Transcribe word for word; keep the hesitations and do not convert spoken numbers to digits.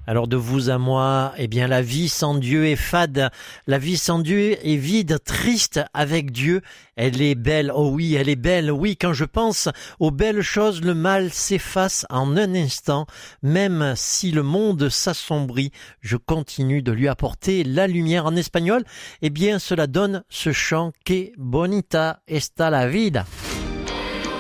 Alors de vous à moi, eh bien la vie sans Dieu est fade, la vie sans Dieu est vide, triste. Avec Dieu, elle est belle, oh oui, elle est belle, oui, quand je pense aux belles choses, le mal s'efface en un instant. Même si le monde s'assombrit, je continue de lui apporter la lumière. En espagnol, eh bien cela donne ce chant « Que bonita está la vida ».